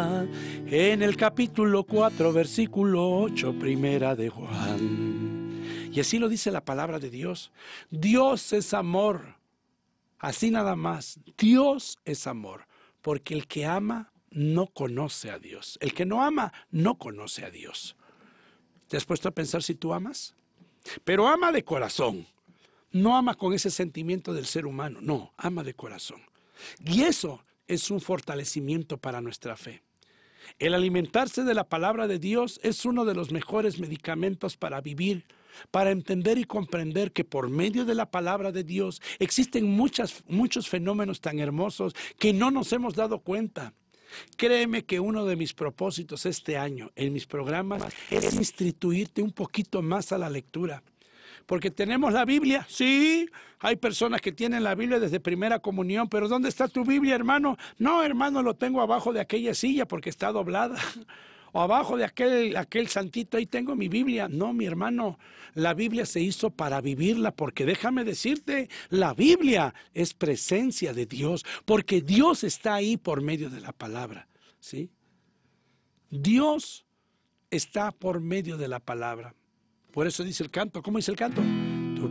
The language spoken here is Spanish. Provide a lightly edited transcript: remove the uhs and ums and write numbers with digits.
verdad. En el capítulo 4, versículo 8, primera de Juan. Y así lo dice la palabra de Dios. Dios es amor. Así nada más. Dios es amor. Porque el que ama no conoce a Dios. El que no ama no conoce a Dios. ¿Te has puesto a pensar si tú amas? Pero ama de corazón. No ama con ese sentimiento del ser humano. No, ama de corazón. Y eso es un fortalecimiento para nuestra fe. El alimentarse de la palabra de Dios es uno de los mejores medicamentos para vivir, para entender y comprender que por medio de la palabra de Dios existen muchos fenómenos tan hermosos que no nos hemos dado cuenta. Créeme que uno de mis propósitos este año en mis programas es instituirte un poquito más a la lectura. Porque tenemos la Biblia, sí, hay personas que tienen la Biblia desde primera comunión, pero ¿dónde está tu Biblia, hermano? No, hermano, lo tengo abajo de aquella silla porque está doblada. O abajo de aquel santito, ahí tengo mi Biblia. No, mi hermano, la Biblia se hizo para vivirla, porque déjame decirte, la Biblia es presencia de Dios, porque Dios está ahí por medio de la palabra, ¿sí? Dios está por medio de la palabra. Por eso dice el canto. ¿Cómo dice el canto?